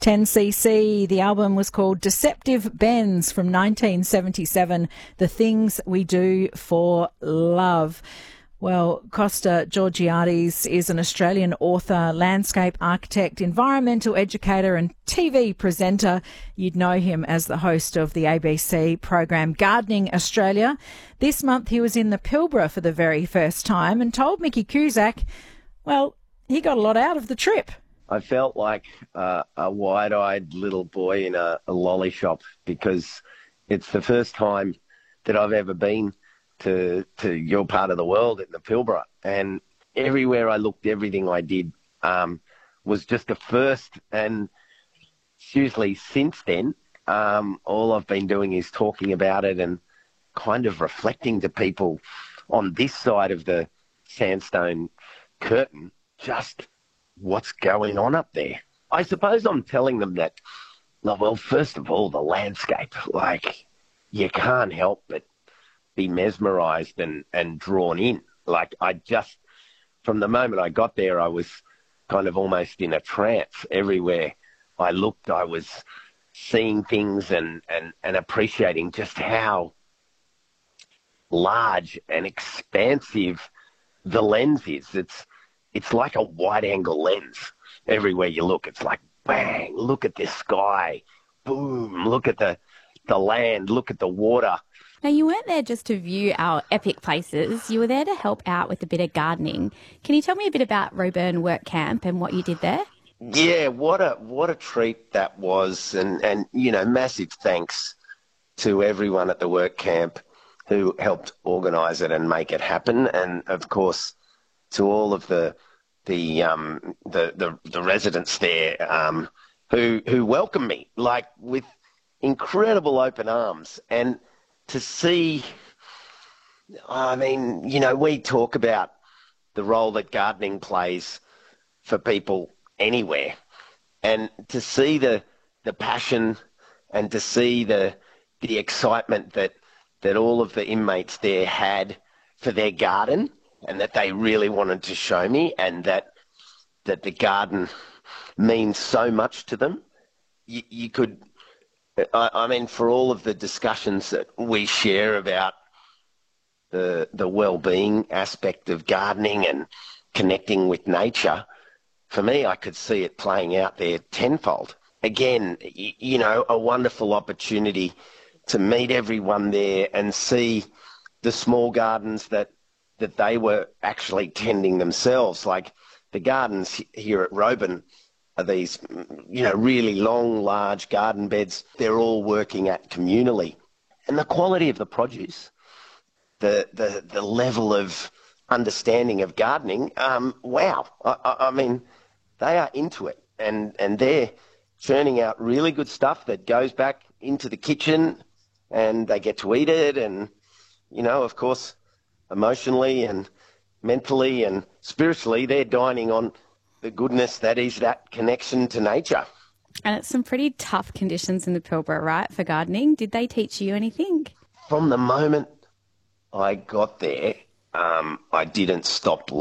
10cc. The album was called Deceptive Bends from 1977, The Things We Do for Love. Well, Costa Georgiades is an Australian author, landscape architect, environmental educator and TV presenter. You'd know him as the host of the ABC program Gardening Australia. This month he was in the Pilbara for the very first time and told Mickey Cusack, well, he got a lot out of the trip. I felt like a wide-eyed little boy in a lolly shop because it's the first time that I've ever been to your part of the world in the Pilbara. And everywhere I looked, everything I did was just a first. And seriously, since then, all I've been doing is talking about it and kind of reflecting to people on this side of the sandstone curtain just what's going on up there. I suppose I'm telling them that, well, first of all, the landscape, like, you can't help but be mesmerized and drawn in. Like, from the moment I got there, I was kind of almost in a trance. Everywhere I looked, I was seeing things and appreciating just how large and expansive the lens is. It's like a wide-angle lens. Everywhere you look, it's like, bang, look at this sky. Boom, look at the land, look at the water. Now, you weren't there just to view our epic places. You were there to help out with a bit of gardening. Can you tell me a bit about Roebourne Work Camp and what you did there? Yeah, what a treat that was. And you know, massive thanks to everyone at the work camp who helped organise it and make it happen. And, of course, to all of the residents there who welcomed me, like, with incredible open arms. And to see, I mean, you know, we talk about the role that gardening plays for people anywhere. And to see the passion and to see the excitement that all of the inmates there had for their garden and that they really wanted to show me, and that the garden means so much to them. You could... I mean, for all of the discussions that we share about the well-being aspect of gardening and connecting with nature, for me, I could see it playing out there tenfold. Again, you know, a wonderful opportunity to meet everyone there and see the small gardens that they were actually tending themselves. Like, the gardens here at Roebourne are these, you know, really long, large garden beds. They're all working at communally. And the quality of the produce, the level of understanding of gardening, wow. I mean, they are into it. And they're churning out really good stuff that goes back into the kitchen and they get to eat it. And, you know, of course, emotionally and mentally and spiritually, they're dining on the goodness that is that connection to nature. And it's some pretty tough conditions in the Pilbara, right, for gardening. Did they teach you anything? From the moment I got there, I didn't stop